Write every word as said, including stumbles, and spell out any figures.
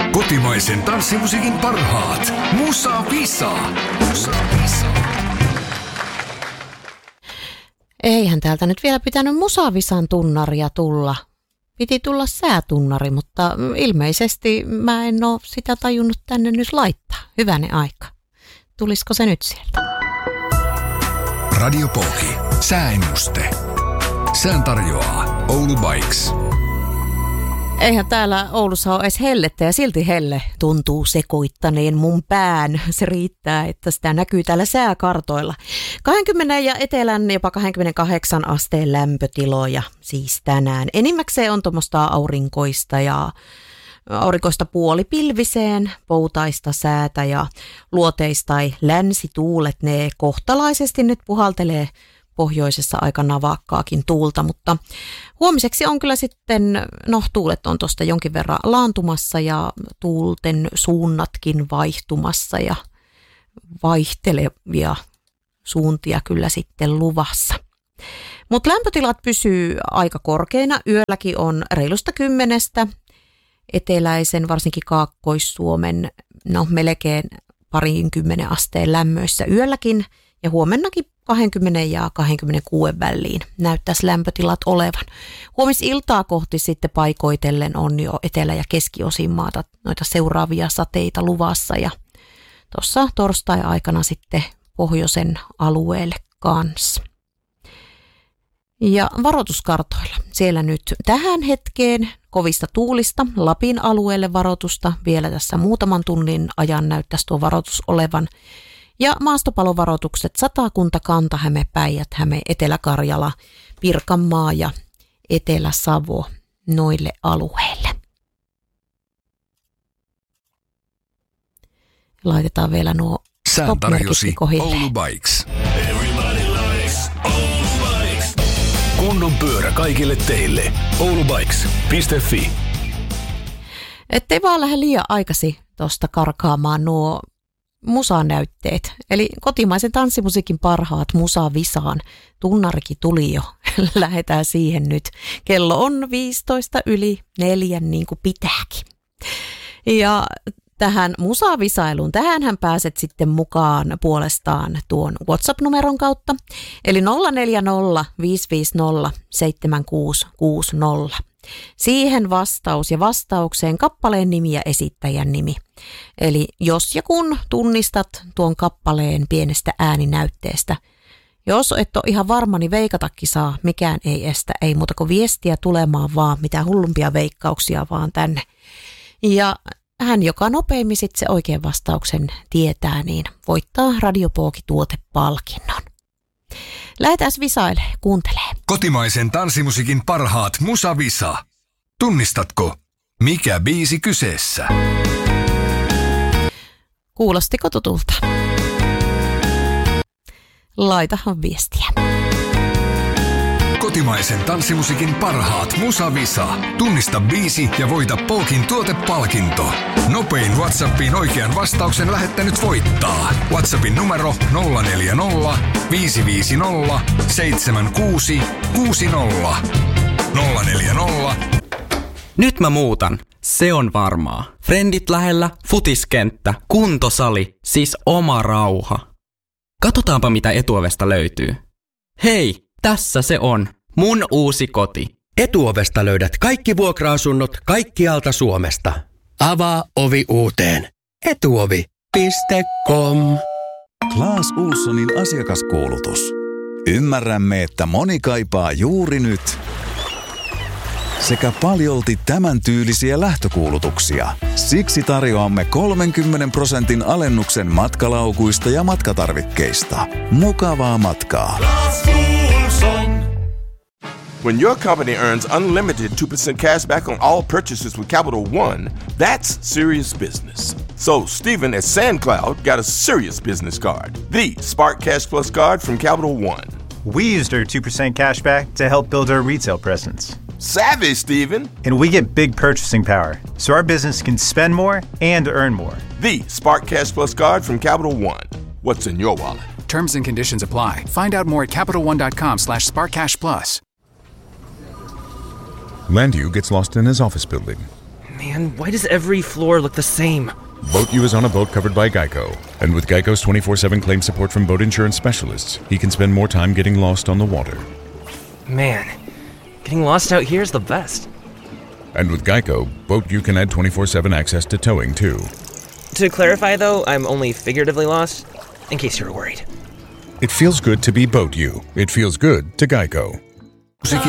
Kotimaisen tanssimusiikin parhaat. Musa Visa. Musa Visa. Eihän täältä nyt vielä pitänyt Musa Visan tunnaria tulla. Piti tulla säätunnari, mutta ilmeisesti mä en ole sitä tajunnut tänne nyt laittaa. Hyvänen aika. Tulisiko se nyt sieltä? Radio Poki. Sääennuste. Sään tarjoaa Oulu Bikes. Eihän täällä Oulussa ole edes hellettä ja silti helle tuntuu sekoittaneen mun pään. Se riittää, että sitä näkyy täällä sääkartoilla. kaksikymmentä ja etelän jopa kaksikymmentäkahdeksan asteen lämpötiloja siis tänään. Enimmäkseen on tuommoista aurinkoista ja aurinkoista puolipilviseen, poutaista säätä ja luoteista tai länsituulet. Ne kohtalaisesti nyt puhaltelee pohjoisessa aika navakkaakin tuulta, mutta huomiseksi on kyllä sitten, no tuulet on tuosta jonkin verran laantumassa ja tuulten suunnatkin vaihtumassa ja vaihtelevia suuntia kyllä sitten luvassa. Mutta lämpötilat pysyy aika korkeina, yölläkin on reilusta kymmenestä, eteläisen varsinkin Kaakkois-Suomen, no melkein parin kymmenen asteen lämmöissä yölläkin ja huomennakin kaksikymmentä ja kaksikymmentäkuusi väliin näyttäisi lämpötilat olevan. Huomisiltaa kohti sitten paikoitellen on jo etelä- ja keskiosin maata noita seuraavia sateita luvassa ja tuossa torstai-aikana sitten pohjoisen alueelle kanssa. Ja varoituskartoilla. Siellä nyt tähän hetkeen kovista tuulista Lapin alueelle varoitusta. Vielä tässä muutaman tunnin ajan näyttäisi tuo varoitus olevan. Ja maastopalovaroitukset Satakunta, Kanta-Häme, Päijät-Häme, Etelä-Karjala, Pirkanmaa ja Etelä-Savo noille alueille. Laitetaan vielä nuo stop-merkitkin kohille. Oulu Bikes. Kunnon pyörä kaikille teille. oulubikes piste fi. Ettei vaan lähde liian aikaisin tuosta karkaamaan nuo musanäytteet. Eli kotimaisen tanssimusiikin parhaat Musa Visaan. Tunnarikin tuli jo. Lähdetään siihen nyt. Kello on viisitoista yli neljän niin kuin pitääkin. Ja tähän Musa-visailuun, tähänhän pääset sitten mukaan puolestaan tuon WhatsApp-numeron kautta. Eli nolla neljä nolla viisi viisi nolla seitsemän kuusi kuusi nolla. Siihen vastaus ja vastaukseen kappaleen nimi ja esittäjän nimi. Eli jos ja kun tunnistat tuon kappaleen pienestä ääninäytteestä, jos et ole ihan varma, niin veikatakin saa, mikään ei estä, ei muuta kuin viestiä tulemaan vaan, mitä hullumpia veikkauksia vaan tänne. Ja hän, joka nopeimmin sitten se oikean vastauksen tietää, niin voittaa Radio Poki tuotepalkinnon. Lähdetään visaille, kuuntelee. Kotimaisen tanssimusiikin parhaat Musa Visa. Tunnistatko, mikä biisi kyseessä? Kuulostiko tutulta? Laitahan viestiä. Kotimaisen tanssimusiikin parhaat Musa Visa. Tunnista biisi ja voita Pokin tuotepalkinto. Nopein WhatsAppiin oikean vastauksen lähettänyt voittaa. WhatsAppin numero nolla neljä nolla viisi viisi nolla seitsemän kuusi kuusi nolla. nolla neljä nolla. Nyt mä muutan. Se on varmaa. Frendit lähellä, futiskenttä, kuntosali, siis oma rauha. Katsotaanpa mitä Etuovesta löytyy. Hei, tässä se on. Mun uusi koti. Etuovesta löydät kaikki vuokra-asunnot kaikkialta Suomesta. Avaa ovi uuteen. etuovi piste com. Claes Ohlsonin asiakaskuulutus. Ymmärrämme, että moni kaipaa juuri nyt sekä paljolti tämän tyylisiä lähtökuulutuksia. Siksi tarjoamme kolmenkymmenen prosentin alennuksen matkalaukuista ja matkatarvikkeista. Mukavaa matkaa. When your company earns unlimited two percent cash back on all purchases with Capital One, that's serious business. So Stephen at SandCloud got a serious business card, the Spark Cash Plus card from Capital One. We used our two percent cash back to help build our retail presence. Savvy, Stephen. And we get big purchasing power, so our business can spend more and earn more. The Spark Cash Plus card from Capital One. What's in your wallet? Terms and conditions apply. Find out more at CapitalOne.com slash SparkCashPlus. Landu gets lost in his office building. Man, why does every floor look the same? Boat U is on a boat covered by Geico. And with Geico's twenty-four seven claim support from boat insurance specialists, he can spend more time getting lost on the water. Man, getting lost out here is the best. And with Geico, Boat U can add twenty-four seven access to towing, too. To clarify, though, I'm only figuratively lost, in case you were worried. It feels good to be Boat U. It feels good to Geico. Musiikin